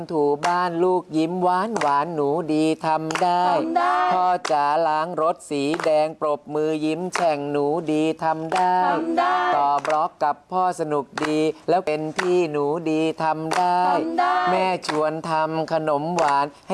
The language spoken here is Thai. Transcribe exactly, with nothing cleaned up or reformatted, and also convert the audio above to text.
ถูบ้านลูกยิ้มหวานหวานหนูดีทำได้พ่อจ๋าล้างรถสีแดงปรบมือยิ้มแฉ่งหนูดีทำได้ต่อบล็อกกับพ่อสนุกดีแล้วเป็นพี่หนูดีทำได้แม่ชวนทำขนมหวาน